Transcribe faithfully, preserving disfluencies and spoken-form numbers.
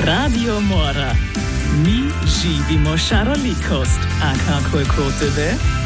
Radio Mora. Mi živimo šarolikost, a kako je kod tebe?